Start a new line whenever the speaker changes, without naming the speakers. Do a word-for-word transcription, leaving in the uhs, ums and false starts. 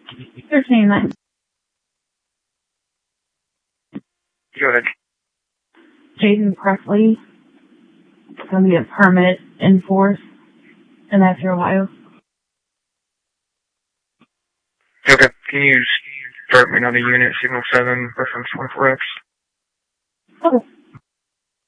thirteen nine.
Go ahead.
Jaden Presley. It's going to be a permit in force in Metro Ohio.
Okay. Can you start me on the unit, signal seven, reference twenty-four X?
Okay.